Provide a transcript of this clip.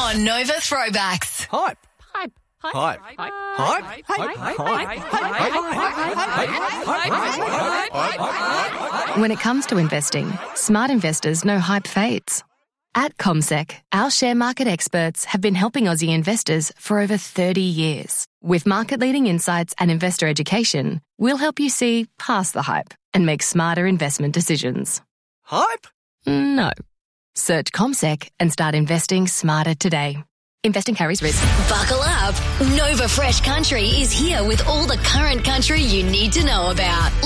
on Nova Throwbacks. Hype. Hype. Hype. Hype. Hype. When it comes to investing, smart investors know hype fades. At CommSec, our share market experts have been helping Aussie investors for over 30 years. With market-leading insights and investor education, we'll help you see past the hype and make smarter investment decisions. Hype? No. Search CommSec and start investing smarter today. Investing carries risk. Buckle up. Nova Fresh Country is here with all the current country you need to know about.